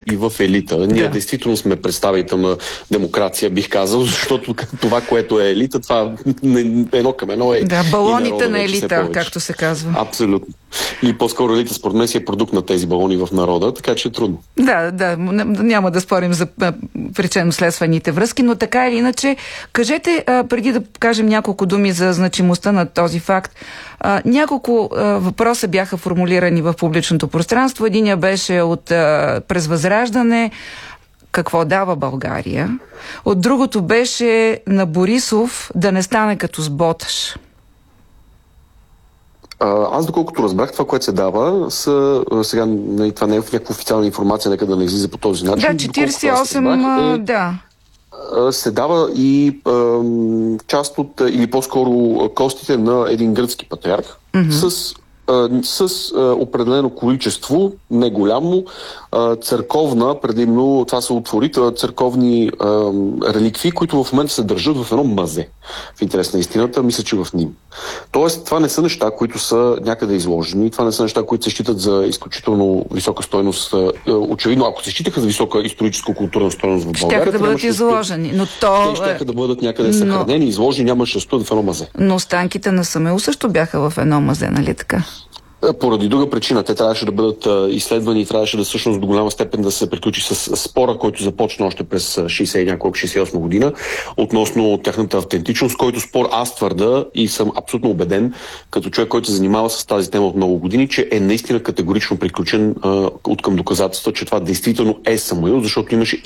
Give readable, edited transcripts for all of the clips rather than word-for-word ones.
и в елита. Ние действително сме представителна демокрация, бих казал, защото това, което е елита, това едно към едно е... Да, балоните на елита, както се казва. Абсолютно. И по-скоро елита, според мен, си е продукт на тези балони в народа, така че е трудно. Да, няма да спорим за причинно-следствените връзки, но така или иначе, кажете, преди да кажем няколко думи за значимостта на този факт, няколко въпроса бяха формулирани в публичното пространство. Единия беше през Възраждане, какво дава България. От другото беше на Борисов да не стане като с Боташ. Аз, доколкото разбрах, това, което се дава, сега това не е в някаква официална информация, нека да не излиза по този начин. Да, 48, да. Се дава и част от, или по-скоро костите на един гръцки патриарх с определено количество, не голямо, църковна, предимно това са отворите, църковни реликвии, които в момента се държат в едно мазе. В интерес на истината, мисля, че в Ним. Тоест, това не са неща, които са някъде изложени, това не са неща, които се считат за изключително висока стойност. Очевидно, ако се считаха за висока историческо-културна стойност в България, щяха да бъдат изложени. Но те щяха да бъдат някъде съхранени, изложени, нямаше да стоят в едно мазе. Но останките на Самуил също бяха в едно мазе, нали така? Поради друга причина. Те трябваше да бъдат изследвани и трябваше да всъщност до голяма степен да се приключи с спора, който започна още през 68 година, относно тяхната автентичност, който спор аз твърда и съм абсолютно убеден, като човек, който се занимава с тази тема от много години, че е наистина категорично приключен откъм доказателства, че това действително е Самуил, защото имаше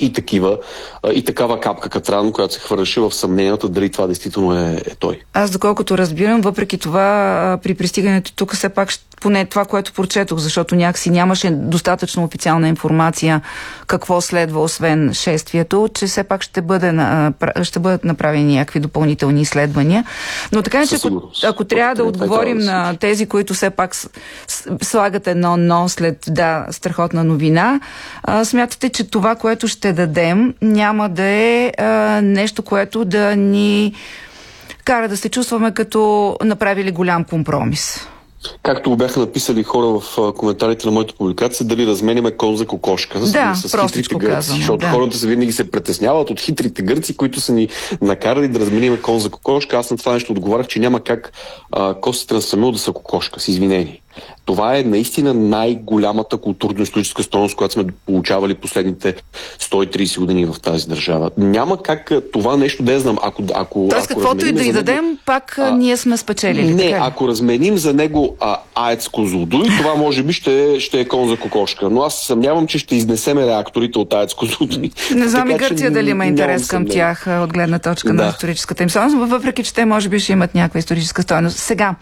и такава капка катран, която се хвърляше в съмненията дали това действително е той. Аз, доколкото разбирам, въпреки това, при пристигането тук все пак поне това, което прочетох, защото някакси нямаше достатъчно официална информация какво следва, освен шествието, че все пак ще бъдат направени някакви допълнителни изследвания. Но така, че ако трябва да отговорим на тези, които все пак слагат едно но след страхотна новина, смятате, че това, което ще дадем, няма да е нещо, което да ни кара да се чувстваме като направили голям компромис? Както го бяха написали хора в коментарите на моята публикация, дали разменяме кон за кокошка с хитрите гърци. Защото хората винаги се притесняват от хитрите гърци, които са ни накарали да разменяме кон за кокошка. Аз на това нещо отговарях, че няма как костите на Самуил да са кокошка, с извинение. Това е наистина най-голямата културно-историческа стойност, която сме получавали последните 130 години в тази държава. Няма как това нещо да я знам. Тоест, каквото и да й дадем, пак ние сме спечелили. Не, ако разменим за него АЕЦ Козлодуй, това може би ще е кон за кокошка. Но аз съмнявам, че ще изнесеме реакторите от АЕЦ Козлодуй. Не знам и Гърция дали има интерес към тях от гледна точка на историческата им стойност, въпреки че те може би ще имат някаква историческа стойност. Сега,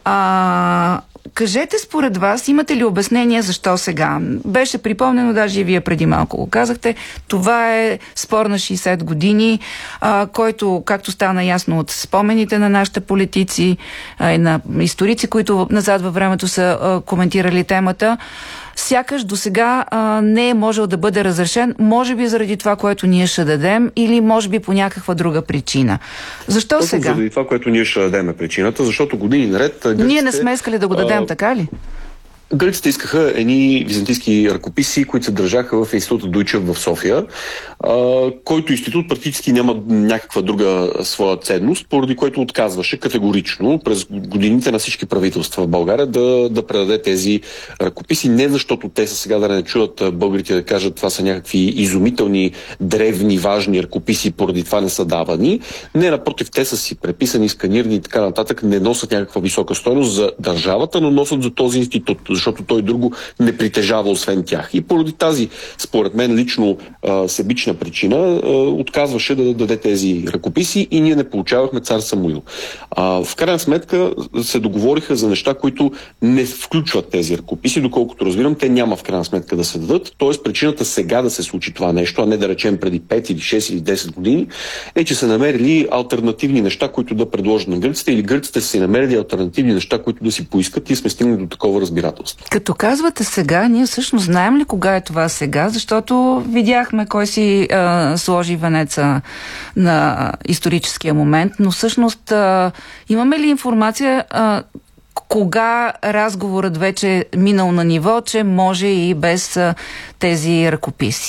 кажете според вас, имате ли обяснение защо сега? Беше припомнено, даже и вие преди малко го казахте, това е спор на 60 години, който, както стана ясно от спомените на нашите политици и на историци, които назад във времето са коментирали темата, сякаш до сега не е можел да бъде разрешен, може би заради това, което ние ще дадем, или може би по някаква друга причина. Защо сега? Заради това, което ние ще дадем е причината, защото години наред... Ние не сме искали да го дадем, така ли? Гърците искаха едни византийски ръкописи, които се държаха в института Дуйчев в София, който институт практически няма някаква друга своя ценност, поради което отказваше категорично през годините на всички правителства в България да предаде тези ръкописи. Не защото те са сега да не чуят българите да кажат това са някакви изумителни, древни, важни ръкописи, поради това не са давани. Не, напротив, те са си преписани, сканирани и така нататък, не носят някаква висока стойност за държавата, но носят за този институт, защото той друго не притежава освен тях. И поради тази, според мен, лично себична причина, отказваше да даде тези ръкописи и ние не получавахме цар Самуил. В крайна сметка се договориха за неща, които не включват тези ръкописи, доколкото разбирам, те няма в крайна сметка да се дадат. Тоест причината сега да се случи това нещо, а не да речем преди 5 или 6 или 10 години, е, че са намерили алтернативни неща, които да предложат на гърците, или гърците са си намерили алтернативни неща, които да си поискат, и сме стигнали до такова разбирателство. Като казвате сега, ние всъщност знаем ли кога е това сега, защото видяхме кой си сложи венеца на историческия момент, но всъщност имаме ли информация кога разговорът вече е минал на ниво, че може и без тези ръкописи?